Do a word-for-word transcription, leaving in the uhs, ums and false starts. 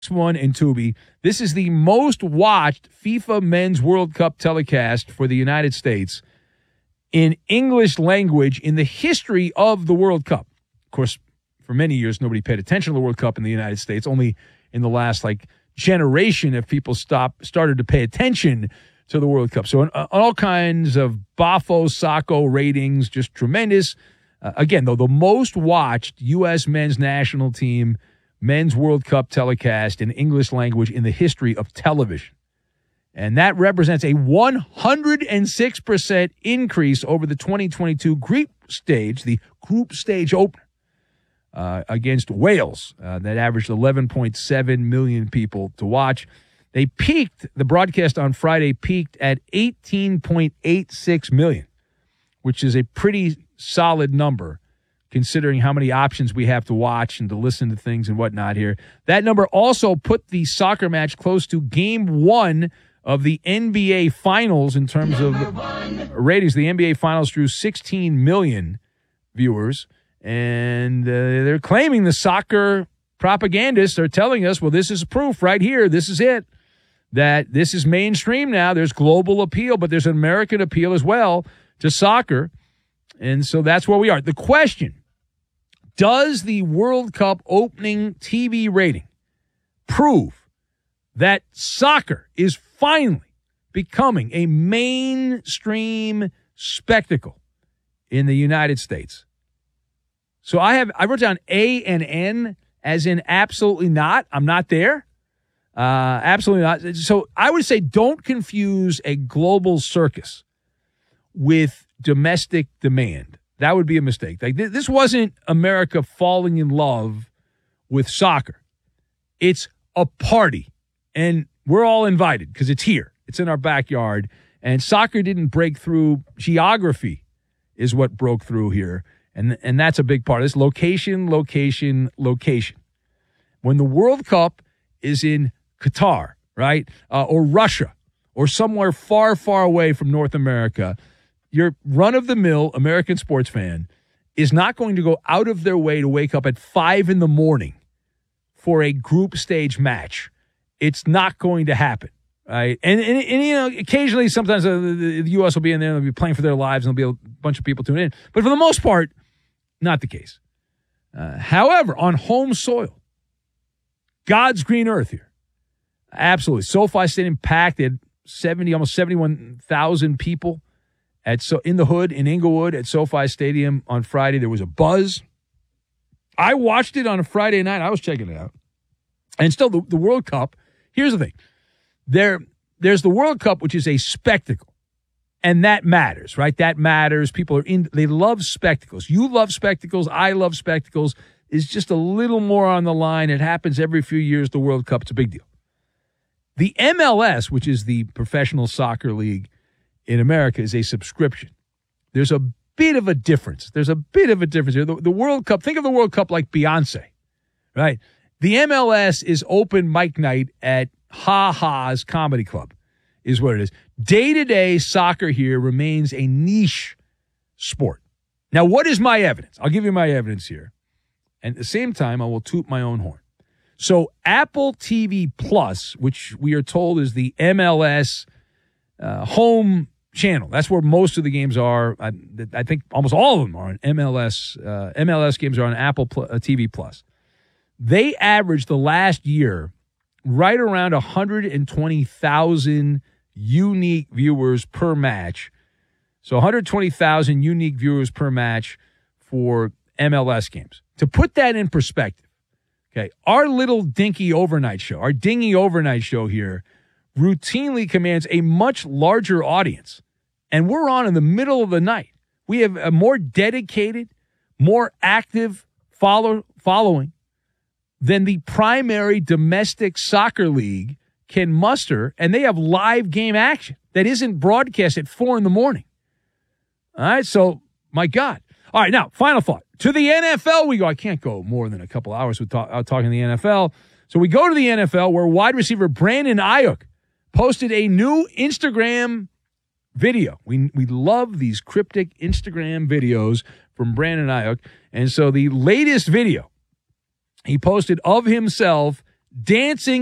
One and Tubi. This is the most watched FIFA Men's World Cup telecast for the United States in English language in the history of the World Cup. Of course, for many years, nobody paid attention to the World Cup in the United States. Only in the last like generation have people stopped, started to pay attention to the World Cup. So uh, all kinds of Bafo, Sacco ratings, just tremendous. Uh, again, though, the most watched U S men's national team Men's World Cup telecast in English language in the history of television. And that represents a one hundred six percent increase over the twenty twenty-two group stage, the group stage opener, uh, against Wales. Uh, that averaged eleven point seven million people to watch. They peaked, the broadcast on Friday peaked at eighteen point eight six million, which is a pretty solid number, considering how many options we have to watch and to listen to things and whatnot here. That number also put the soccer match close to game one of the N B A Finals in terms of ratings. The N B A Finals drew sixteen million viewers, and uh, they're claiming the soccer propagandists are telling us, well, this is proof right here. This is it, that this is mainstream now. There's global appeal, but there's an American appeal as well to soccer. And so that's where we are. The question, does the World Cup opening T V rating prove that soccer is finally becoming a mainstream spectacle in the United States? So I have I wrote down A and N as in absolutely not. I'm not there. Uh, absolutely not. So I would say don't confuse a global circus with domestic demand. That would be a mistake. Like th- this wasn't America falling in love with soccer. It's a party, and we're all invited because it's here. It's in our backyard, and soccer didn't break through. Geography is what broke through here, and and that's a big part of this. Location, location, location. When the World Cup is in Qatar, right, uh, or Russia, or somewhere far, far away from North America, your run-of-the-mill American sports fan is not going to go out of their way to wake up at five in the morning for a group stage match. It's not going to happen, right? And, and, and you know, occasionally, sometimes uh, the, the U S will be in there and they'll be playing for their lives and there'll be a bunch of people tuning in. But for the most part, not the case. Uh, however, on home soil, God's green earth here, absolutely. SoFi Stadium packed. They had seventy, almost seventy-one thousand people at so in the hood in Inglewood at SoFi Stadium on Friday. There was a buzz. I watched it on a Friday night. I was checking it out. And still, the, the World Cup, here's the thing. There, there's the World Cup, which is a spectacle. And that matters, right? That matters. People are in, they love spectacles. You love spectacles. I love spectacles. It's just a little more on the line. It happens every few years, the World Cup. It's a big deal. The M L S, which is the Professional Soccer League in America, is a subscription. There's a bit of a difference. There's a bit of a difference here. The, the World Cup, think of the World Cup like Beyonce, right? The M L S is open mic night at Ha Ha's Comedy Club, is what it is. Day-to-day soccer here remains a niche sport. Now, what is my evidence? I'll give you my evidence here. And at the same time, I will toot my own horn. So Apple T V Plus, which we are told is the M L S uh, home channel. That's where most of the games are. I, I think almost all of them are on M L S. Uh, M L S games are on Apple T V Plus. They averaged the last year right around one hundred twenty thousand unique viewers per match. So one hundred twenty thousand unique viewers per match for M L S games. To put that in perspective, okay, our little dinky overnight show, our dingy overnight show here, routinely commands a much larger audience. And we're on in the middle of the night. We have a more dedicated, more active follow, following than the primary domestic soccer league can muster, and they have live game action that isn't broadcast at four in the morning. All right, so, my God. All right, now, final thought. To the N F L we go. I can't go more than a couple hours without talk, talking the N F L. So we go to the N F L where wide receiver Brandon Ayuk posted a new Instagram video. We we love these cryptic Instagram videos from Brandon Ayuk. And so the latest video he posted of himself dancing